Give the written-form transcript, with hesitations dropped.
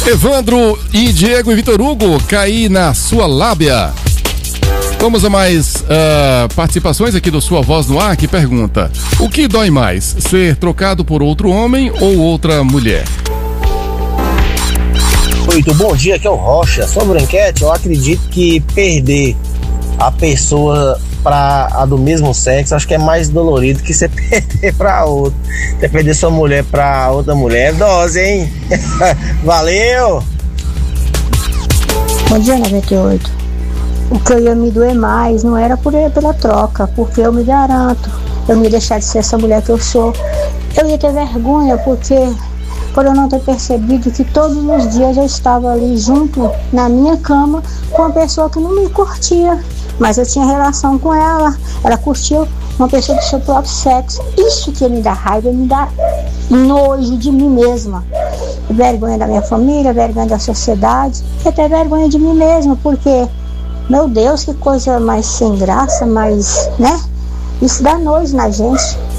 Evandro e Diego e Vitor Hugo, caí na sua lábia. Vamos a mais participações aqui do Sua Voz no Ar, que pergunta: o que dói mais, ser trocado por outro homem ou outra mulher? Muito bom dia, aqui é o Rocha. Sobre a enquete, eu acredito que perder a pessoa para a do mesmo sexo, acho que é mais dolorido que você perder para outra. Você perder sua mulher para outra mulher, dose, hein? Valeu! Bom dia, 98. O que eu ia me doer mais não era pela troca, porque eu me garanto, eu não ia deixar de ser essa mulher que eu sou. Eu ia ter vergonha, porque por eu não ter percebido que todos os dias eu estava ali junto, na minha cama, com uma pessoa que não me curtia, mas eu tinha relação com ela, ela curtia uma pessoa do seu próprio sexo. Isso que me dá raiva, me dá nojo de mim mesma. Vergonha da minha família, vergonha da sociedade, e até vergonha de mim mesma, porque, meu Deus, que coisa mais sem graça, mais, né? Isso dá nojo na gente.